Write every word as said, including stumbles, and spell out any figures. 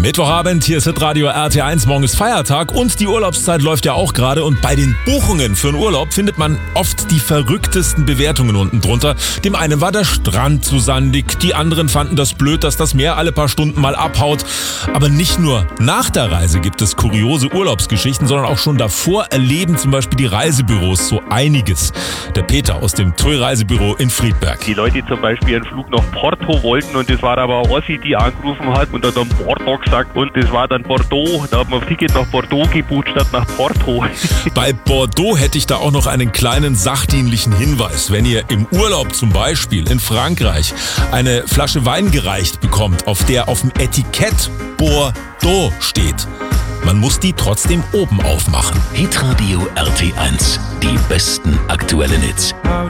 Mittwochabend, hier ist Hitradio R T eins, morgen ist Feiertag und die Urlaubszeit läuft ja auch gerade und bei den Buchungen für den Urlaub findet man oft die verrücktesten Bewertungen unten drunter. Dem einen war der Strand zu sandig, die anderen fanden das blöd, dass das Meer alle paar Stunden mal abhaut. Aber nicht nur nach der Reise gibt es kuriose Urlaubsgeschichten, sondern auch schon davor erleben zum Beispiel die Reisebüros so einiges. Der Peter aus dem T U I-Reisebüro in Friedberg. Die Leute zum Beispiel einen Flug nach Porto wollten und das war aber eine Ossi, die angerufen hat und hat dann Porto gesagt und das war dann Bordeaux. Da hat man ein Ticket nach Bordeaux gebucht statt nach Porto. Bei Bordeaux hätte ich da auch noch einen kleinen sachdienlichen Hinweis. Wenn ihr im Urlaub zum Beispiel in Frankreich eine Flasche Wein gereicht bekommt, auf der auf dem Etikett Bordeaux steht, man muss die trotzdem oben aufmachen. Hitradio R T eins, die besten aktuellen Hits.